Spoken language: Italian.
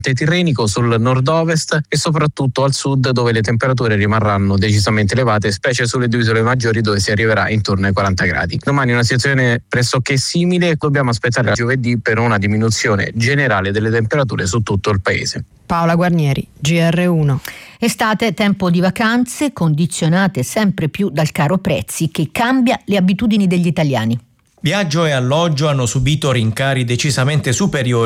tirrenico, sul nord-ovest e soprattutto al sud, dove le temperature rimarranno decisamente elevate, specie sulle due isole maggiori dove si arriverà intorno ai 40 gradi. Domani una situazione pressoché simile, dobbiamo aspettare giovedì per una diminuzione generale delle temperature su tutto il paese. Paola Guarnieri, GR1. Estate, tempo di vacanze, condizionate sempre più dal caro prezzi che cambia le abitudini degli italiani. Viaggio e alloggio hanno subito rincari decisamente superiori